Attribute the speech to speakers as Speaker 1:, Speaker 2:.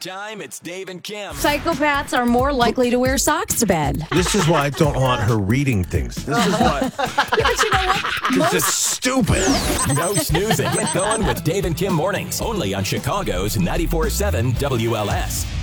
Speaker 1: time, it's Dave and Kim.
Speaker 2: Psychopaths are more likely to wear socks to bed.
Speaker 3: This is why I don't want her reading things. This is why.
Speaker 2: Yeah, but you know what?
Speaker 3: This is stupid.
Speaker 1: No snoozing. Get going with Dave and Kim mornings. Only on Chicago's 94.7 WLS.